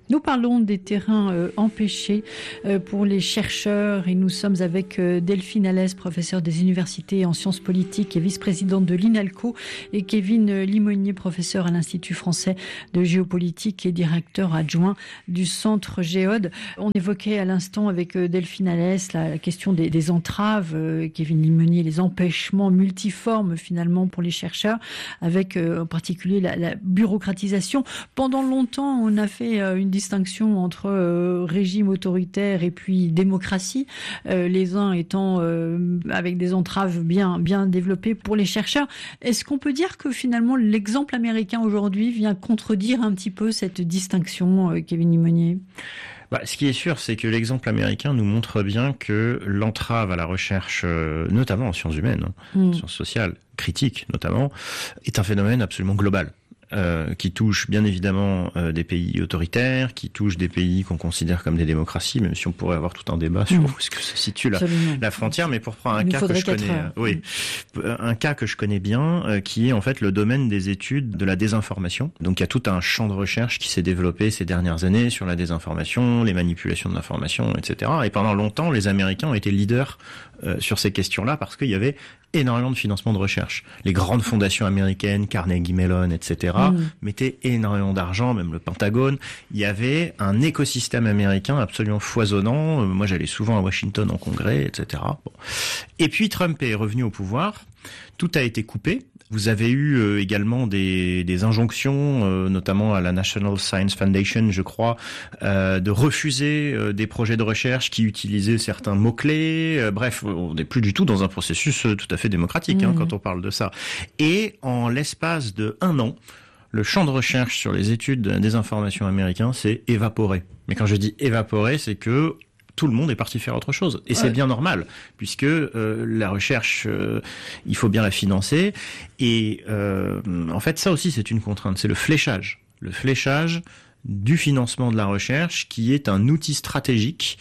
Nous parlons des terrains empêchés pour les chercheurs et nous sommes avec Delphine Alès, professeure des universités en sciences politiques et vice-présidente de l'INALCO, et Kevin Limonier, professeur à l'Institut français de géopolitique et directeur adjoint du Centre Géode. On évoquait à l'instant avec Delphine Alès la question des entraves, Kevin Limonier, les empêchements multiformes finalement pour les chercheurs, avec en particulier la bureaucratisation. Pendant longtemps, on a fait une distinction entre régime autoritaire et puis démocratie, les uns étant avec des entraves bien développées pour les chercheurs. Est-ce qu'on peut dire que finalement l'exemple américain aujourd'hui vient contredire un petit peu cette distinction, Kevin Limonier ? Ce qui est sûr, c'est que l'exemple américain nous montre bien que l'entrave à la recherche, notamment en sciences humaines, sciences sociales, critiques notamment, est un phénomène absolument global. Qui touche bien évidemment des pays autoritaires, qui touche des pays qu'on considère comme des démocraties, même si on pourrait avoir tout un débat sur où est-ce que se situe la frontière. Mais pour prendre un cas que je connais, un cas que je connais bien, qui est en fait le domaine des études de la désinformation. Donc il y a tout un champ de recherche qui s'est développé ces dernières années sur la désinformation, les manipulations de l'information, etc. Et pendant longtemps, les Américains ont été leaders sur ces questions-là parce qu'il y avait énormément de financement de recherche. Les grandes fondations américaines, Carnegie Mellon, etc., mettaient énormément d'argent, même le Pentagone. Il y avait un écosystème américain absolument foisonnant. Moi, j'allais souvent à Washington en congrès, etc. Bon. Et puis, Trump est revenu au pouvoir. Tout a été coupé. Vous avez eu également des injonctions, notamment à la National Science Foundation, je crois, de refuser des projets de recherche qui utilisaient certains mots-clés. Bref, on n'est plus du tout dans un processus tout à fait démocratique quand on parle de ça. Et en l'espace de 1 an, le champ de recherche sur les études des informations américains s'est évaporé. Mais quand je dis évaporé, c'est que tout le monde est parti faire autre chose. Et c'est bien normal, puisque la recherche, il faut bien la financer. Et en fait, ça aussi, c'est une contrainte. C'est le fléchage. Le fléchage du financement de la recherche, qui est un outil stratégique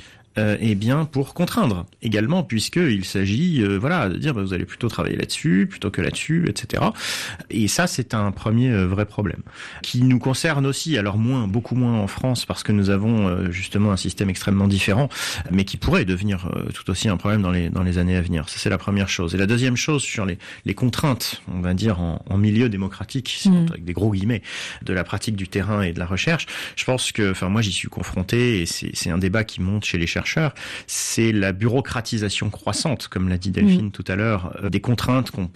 pour contraindre également, puisqu'il s'agit de dire vous allez plutôt travailler là-dessus plutôt que là-dessus, etc. Et ça, c'est un premier vrai problème qui nous concerne aussi, alors beaucoup moins en France, parce que nous avons justement un système extrêmement différent, mais qui pourrait devenir tout aussi un problème dans les années à venir. Ça, c'est la première chose. Et la deuxième chose, sur les contraintes, on va dire en milieu démocratique, avec des gros guillemets, de la pratique du terrain et de la recherche, je pense que, moi j'y suis confronté, et c'est un débat qui monte chez les chercheurs, c'est la bureaucratisation croissante, comme l'a dit Delphine tout à l'heure, des contraintes qu'on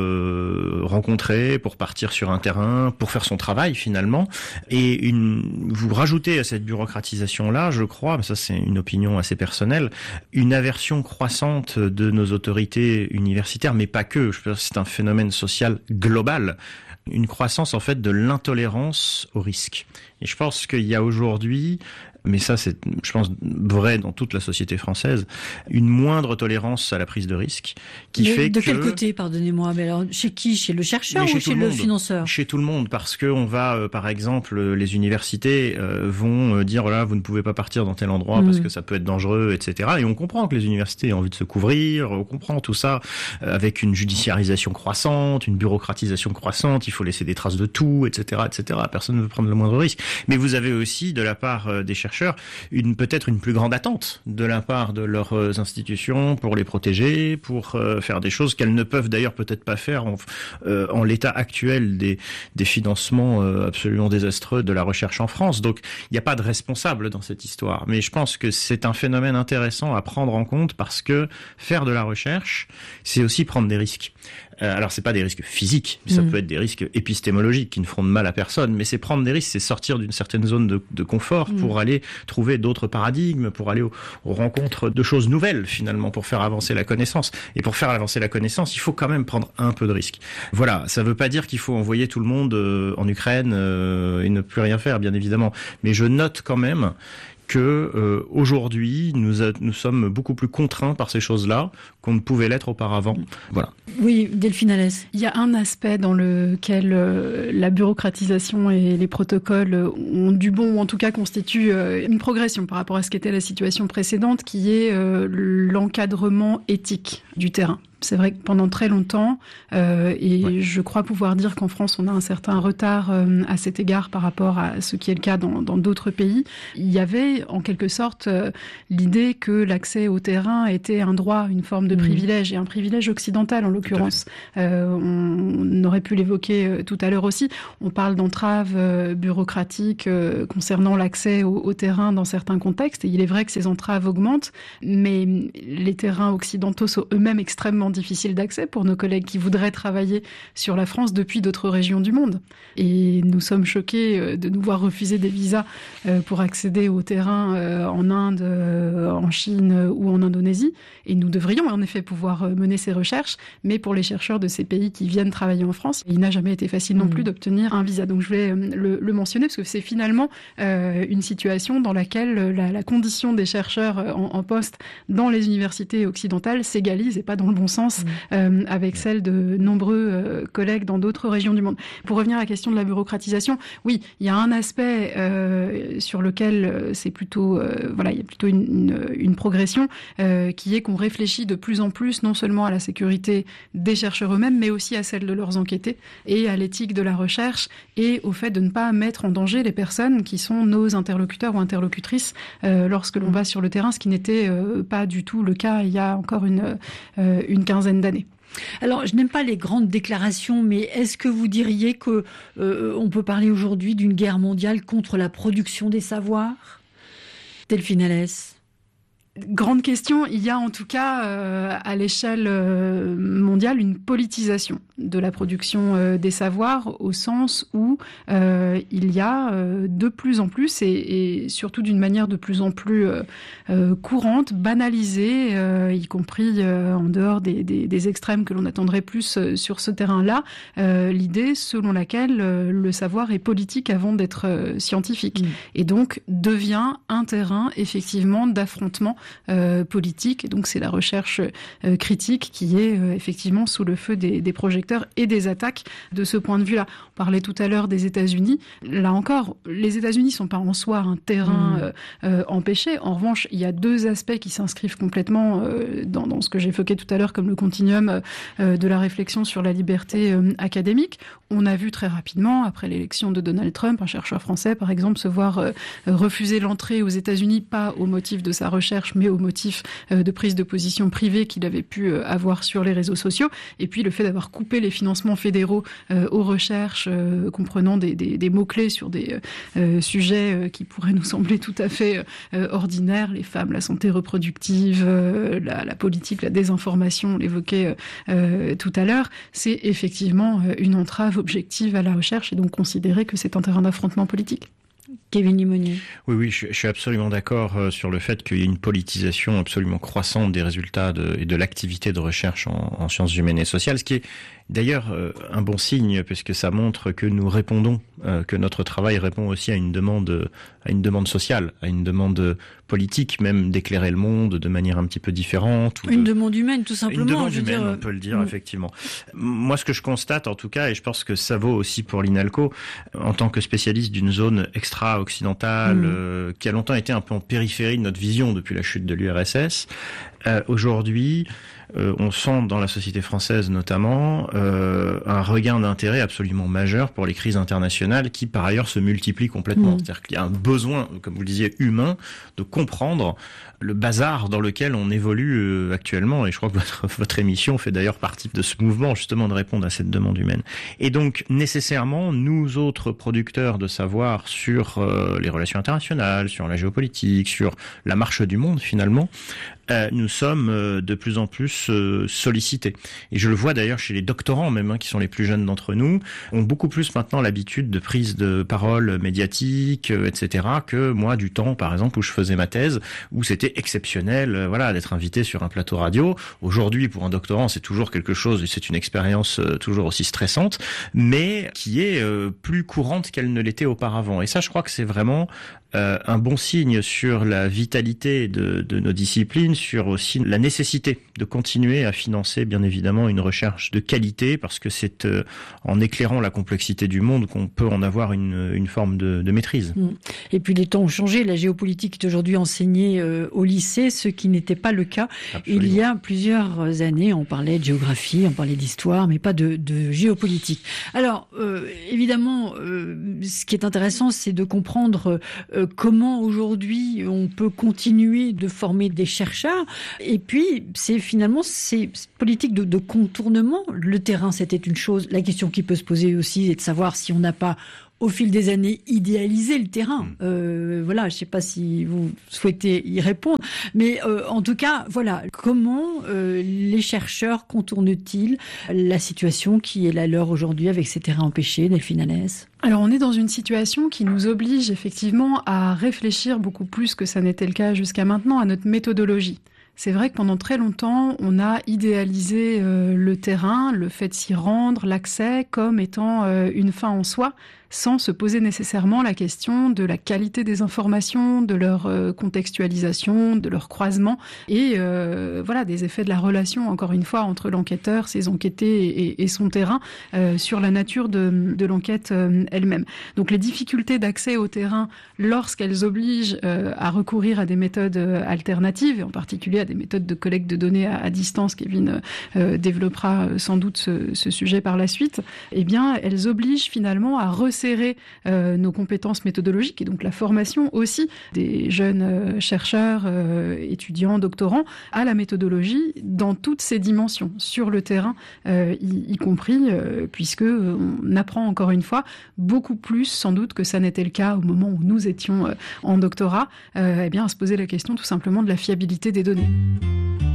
peut rencontrer pour partir sur un terrain, pour faire son travail finalement. Et vous rajoutez à cette bureaucratisation-là, je crois, mais ça c'est une opinion assez personnelle, une aversion croissante de nos autorités universitaires, mais pas que. Je pense que c'est un phénomène social global. Une croissance en fait de l'intolérance au risque. Et je pense qu'il y a aujourd'hui, mais ça c'est, je pense, vrai dans toute la société française, une moindre tolérance à la prise de risque de quel côté, pardonnez-moi, mais alors chez qui? Chez le chercheur ou chez le financeur? Chez tout le monde, parce que on va, par exemple, les universités vont dire voilà, vous ne pouvez pas partir dans tel endroit parce que ça peut être dangereux, etc. Et on comprend que les universités ont envie de se couvrir, on comprend tout ça avec une judiciarisation croissante, une bureaucratisation croissante, il faut laisser des traces de tout, etc., etc. Personne ne veut prendre le moindre risque. Mais vous avez aussi, de la part des chercheurs, peut-être une plus grande attente de la part de leurs institutions pour les protéger, pour faire des choses qu'elles ne peuvent d'ailleurs peut-être pas faire en l'état actuel des financements absolument désastreux de la recherche en France. Donc il n'y a pas de responsable dans cette histoire. Mais je pense que c'est un phénomène intéressant à prendre en compte, parce que faire de la recherche, c'est aussi prendre des risques. Alors c'est pas des risques physiques, mais ça peut être des risques épistémologiques qui ne feront de mal à personne, mais c'est prendre des risques, c'est sortir d'une certaine zone de confort pour aller trouver d'autres paradigmes, pour aller aux rencontres de choses nouvelles finalement, pour faire avancer la connaissance. Et pour faire avancer la connaissance, il faut quand même prendre un peu de risques. Voilà, ça veut pas dire qu'il faut envoyer tout le monde en Ukraine et ne plus rien faire, bien évidemment, mais je note quand même que aujourd'hui nous sommes beaucoup plus contraints par ces choses-là qu'on ne pouvait l'être auparavant. Voilà. Oui, Delphine Alès. Il y a un aspect dans lequel la bureaucratisation et les protocoles ont du bon, ou en tout cas constituent une progression par rapport à ce qu'était la situation précédente, qui est l'encadrement éthique du terrain. C'est vrai que pendant très longtemps, je crois pouvoir dire qu'en France, on a un certain retard à cet égard par rapport à ce qui est le cas dans d'autres pays. Il y avait en quelque sorte l'idée que l'accès au terrain était un droit, une forme de privilège, et un privilège occidental en l'occurrence. On aurait pu l'évoquer tout à l'heure aussi. On parle d'entraves bureaucratiques concernant l'accès au terrain dans certains contextes, et il est vrai que ces entraves augmentent, mais les terrains occidentaux sont eux-mêmes extrêmement difficiles d'accès pour nos collègues qui voudraient travailler sur la France depuis d'autres régions du monde. Et nous sommes choqués de nous voir refuser des visas pour accéder au terrain en Inde, en Chine ou en Indonésie. Et nous devrions en effet pouvoir mener ces recherches, mais pour les chercheurs de ces pays qui viennent travailler en France, il n'a jamais été facile non plus d'obtenir un visa. Donc je voulais le mentionner parce que c'est finalement une situation dans laquelle la condition des chercheurs en poste dans les universités occidentales s'égalise, et pas dans le bon sens, avec celle de nombreux collègues dans d'autres régions du monde. Pour revenir à la question de la bureaucratisation, oui, il y a un aspect sur lequel c'est plutôt, il y a plutôt une progression qui est qu'on réfléchit de plus en plus non seulement à la sécurité des chercheurs eux-mêmes, mais aussi à celle de leurs enquêtés et à l'éthique de la recherche et au fait de ne pas mettre en danger les personnes qui sont nos interlocuteurs ou interlocutrices lorsque l'on va sur le terrain, ce qui n'était pas du tout le cas il y a encore une quinzaine d'années. Alors, je n'aime pas les grandes déclarations, mais est-ce que vous diriez que on peut parler aujourd'hui d'une guerre mondiale contre la production des savoirs ? Delphine Alès. Grande question. Il y a en tout cas à l'échelle mondiale une politisation de la production des savoirs, au sens où il y a de plus en plus et surtout d'une manière de plus en plus courante, banalisée, y compris en dehors des extrêmes que l'on attendrait plus sur ce terrain-là, l'idée selon laquelle le savoir est politique avant d'être scientifique et donc devient un terrain effectivement d'affrontement politique. Et donc c'est la recherche critique qui est effectivement sous le feu des projecteurs et des attaques de ce point de vue-là. On parlait tout à l'heure des États-Unis. Là encore, les États-Unis sont pas en soi un terrain empêché. En revanche, il y a deux aspects qui s'inscrivent complètement dans ce que j'évoquais tout à l'heure comme le continuum de la réflexion sur la liberté académique. On a vu très rapidement, après l'élection de Donald Trump, un chercheur français, par exemple, se voir refuser l'entrée aux États-Unis, pas au motif de sa recherche, mais au motif de prise de position privée qu'il avait pu avoir sur les réseaux sociaux. Et puis le fait d'avoir coupé les financements fédéraux aux recherches, comprenant des mots-clés sur des sujets qui pourraient nous sembler tout à fait ordinaires, les femmes, la santé reproductive, la politique, la désinformation, on l'évoquait tout à l'heure, c'est effectivement une entrave objective à la recherche et donc considérer que c'est un terrain d'affrontement politique. Kévin Limonier. Oui, je suis absolument d'accord sur le fait qu'il y ait une politisation absolument croissante des résultats et de l'activité de recherche en sciences humaines et sociales, ce qui est d'ailleurs un bon signe, puisque ça montre que nous répondons, que notre travail répond aussi à une demande sociale, à une demande politique, même d'éclairer le monde de manière un petit peu différente. Une demande humaine, tout simplement. Une demande humaine, on peut le dire, effectivement. Moi, ce que je constate, en tout cas, et je pense que ça vaut aussi pour l'INALCO, en tant que spécialiste d'une zone extra-occidentale, qui a longtemps été un peu en périphérie de notre vision depuis la chute de l'URSS, aujourd'hui, on sent dans la société française notamment un regain d'intérêt absolument majeur pour les crises internationales qui par ailleurs se multiplient complètement. C'est-à-dire qu'il y a un besoin, comme vous le disiez, humain de comprendre le bazar dans lequel on évolue actuellement. Et je crois que votre émission fait d'ailleurs partie de ce mouvement justement de répondre à cette demande humaine. Et donc nécessairement, nous autres producteurs de savoir sur les relations internationales, sur la géopolitique, sur la marche du monde finalement, nous sommes de plus en plus sollicités. Et je le vois d'ailleurs chez les doctorants même, qui sont les plus jeunes d'entre nous, ont beaucoup plus maintenant l'habitude de prise de parole médiatique, etc., que moi du temps, par exemple, où je faisais ma thèse, où c'était exceptionnel, d'être invité sur un plateau radio. Aujourd'hui, pour un doctorant, c'est toujours quelque chose, et c'est une expérience toujours aussi stressante, mais qui est plus courante qu'elle ne l'était auparavant. Et ça, je crois que c'est vraiment un bon signe sur la vitalité de nos disciplines, sur aussi la nécessité de continuer à financer bien évidemment une recherche de qualité, parce que c'est en éclairant la complexité du monde qu'on peut en avoir une forme de maîtrise. Et puis les temps ont changé, la géopolitique est aujourd'hui enseignée au lycée, ce qui n'était pas le cas il y a plusieurs années. On parlait de géographie, on parlait d'histoire, mais pas de géopolitique. Alors évidemment, ce qui est intéressant, c'est de comprendre comment aujourd'hui on peut continuer de former des chercheurs. Et puis, c'est finalement ces politiques de contournement. Le terrain, c'était une chose. La question qui peut se poser aussi est de savoir si on n'a pas, au fil des années, idéalisé le terrain. Voilà, je ne sais pas si vous souhaitez y répondre, mais en tout cas, voilà, comment les chercheurs contournent-ils la situation qui est la leur aujourd'hui avec ces terrains empêchés, Delphine Alès ? Alors on est dans une situation qui nous oblige effectivement à réfléchir beaucoup plus que ça n'était le cas jusqu'à maintenant à notre méthodologie. C'est vrai que pendant très longtemps, on a idéalisé le terrain, le fait de s'y rendre, l'accès comme étant une fin en soi, sans se poser nécessairement la question de la qualité des informations, de leur contextualisation, de leur croisement et voilà, des effets de la relation, encore une fois, entre l'enquêteur, ses enquêtés et son terrain sur la nature de l'enquête elle-même. Donc les difficultés d'accès au terrain lorsqu'elles obligent à recourir à des méthodes alternatives, et en particulier à des méthodes de collecte de données à distance, Kevin développera sans doute ce sujet par la suite, eh bien elles obligent finalement à resserrer nos compétences méthodologiques et donc la formation aussi des jeunes chercheurs, étudiants, doctorants à la méthodologie dans toutes ses dimensions, sur le terrain y compris, puisque on apprend encore une fois beaucoup plus sans doute que ça n'était le cas au moment où nous étions en doctorat, eh bien à se poser la question tout simplement de la fiabilité des données.